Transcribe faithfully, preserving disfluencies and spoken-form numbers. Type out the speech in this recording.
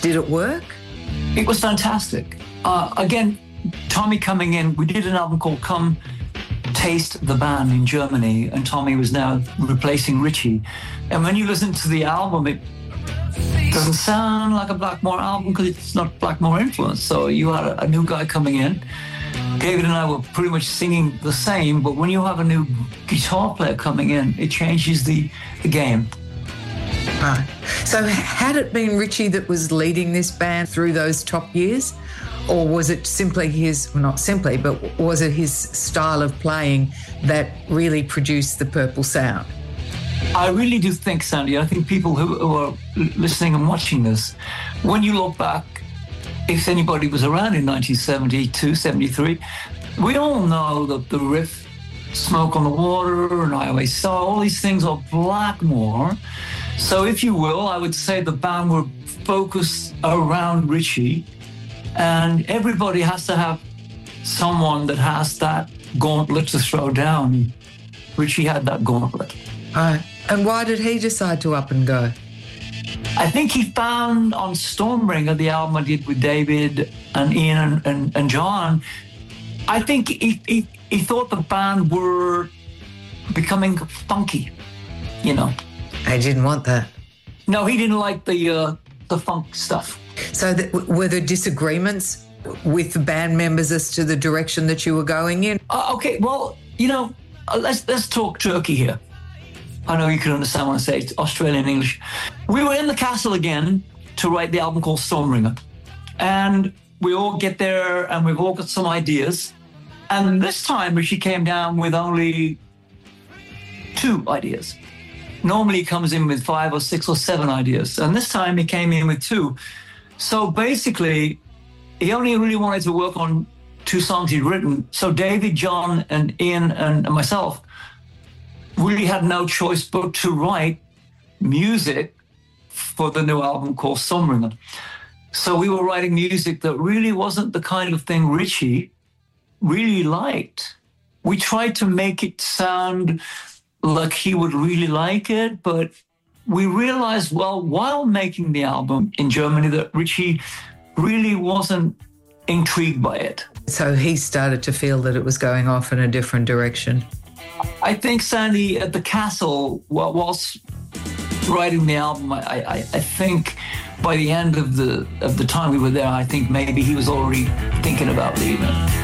Did it work? It was fantastic. Uh, again, Tommy coming in, we did an album called Come Taste the Band in Germany, and Tommy was now replacing Richie. And when you listen to the album, it doesn't sound like a Blackmore album because it's not Blackmore influence. So you had a, a new guy coming in. David and I were pretty much singing the same, but when you have a new guitar player coming in, it changes the, the game. Right. So had it been Richie that was leading this band through those top years? Or was it simply his, well, not simply, but was it his style of playing that really produced the Purple sound? I really do think, Sandy, I think people who, who are listening and watching this, when you look back, if anybody was around in nineteen seventy-two, seventy-three, we all know that the riff, Smoke on the Water and I Always Saw, all these things are Blackmore. So if you will, I would say the band were focused around Richie, and everybody has to have someone that has that gauntlet to throw down. Richie had that gauntlet. Right. And why did he decide to up and go? I think he found on Stormbringer, the album I did with David and Ian and, and, and John, I think he, he, he thought the band were becoming funky, you know. I didn't want that. No, he didn't like the uh, the funk stuff. So th- were there disagreements with the band members as to the direction that you were going in? Uh, okay, well, you know, uh, let's let's talk Turkey here. I know you can understand when I say it's Australian English. We were in the castle again to write the album called Stormbringer. And we all get there and we've all got some ideas. And this time Richie came down with only two ideas. Normally he comes in with five or six or seven ideas. And this time he came in with two. So basically, he only really wanted to work on two songs he'd written. So David, John, and Ian and myself really had no choice but to write music for the new album called Stormbringer. So we were writing music that really wasn't the kind of thing Richie really liked. We tried to make it sound like he would really like it, but we realized, well, while making the album in Germany, that Richie really wasn't intrigued by it. So he started to feel that it was going off in a different direction. I think, Sandy, at the castle, whilst writing the album, I, I, I think by the end of the of the time we were there, I think maybe he was already thinking about leaving.